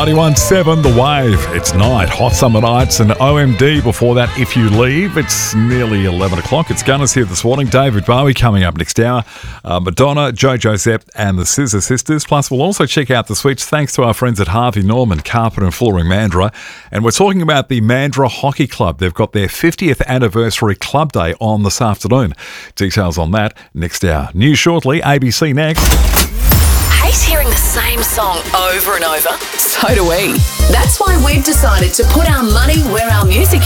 91.7 The Wave. It's night, hot summer nights, and OMD before that, If You Leave. It's nearly 11 o'clock. It's Gunners here this morning. David Bowie coming up next hour. Madonna, Jojo Zepp, and the Scissor Sisters. Plus, we'll also check out the switch thanks to our friends at Harvey Norman, Carpet and Flooring Mandurah. And we're talking about the Mandurah Hockey Club. They've got their 50th anniversary club day on this afternoon. Details on that next hour. News shortly, ABC next. Hate hearing the same song over and over? So do we. That's why we've decided to put our money where our music